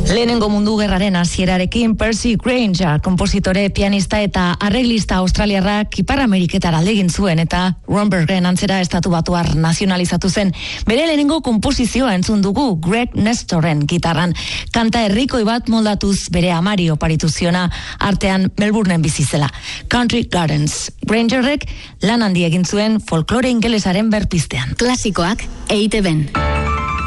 Lehenengo mundu gerraren hasierarekin Percy Grainger, konpositore, pianista eta arreglista australiarrak Ipar Ameriketara aldegin zuen eta Rombergen antzera estatu batuar nazionalizatu zen. Bere lehenengo konposizioa entzun dugu Greg Nestoren gitarran. Kanta herrikoi bat moldatuz bere amari oparitu ziona, artean Melbourneen bizi zela. Country Gardens. Graingerrek lan handi egin zuen folklore ingelesaren berpiztean. Klasikoak EITB-n.